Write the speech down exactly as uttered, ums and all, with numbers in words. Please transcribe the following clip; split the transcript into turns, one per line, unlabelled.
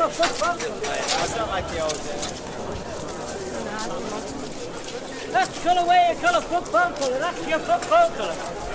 colour football.
I don't like the old.
That's colour where you colour football colour. That's your football colour.